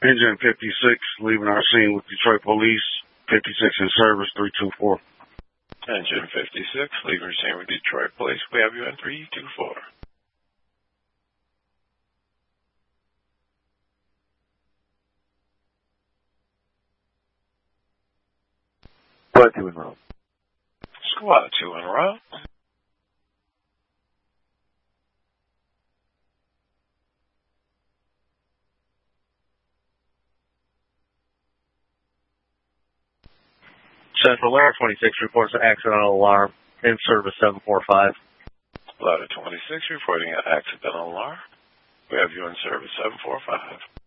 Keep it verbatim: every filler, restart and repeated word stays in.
Engine fifty-six, leaving our scene with Detroit Police. fifty-six in service, three two four. Engine fifty-six, leaving scene with Detroit Police. We have you in three two four. Squad two en route. Squad two en route. Central Ladder twenty-six reports an accidental alarm in service seven four five. Ladder twenty-six reporting an accidental alarm. We have you in service seven four five.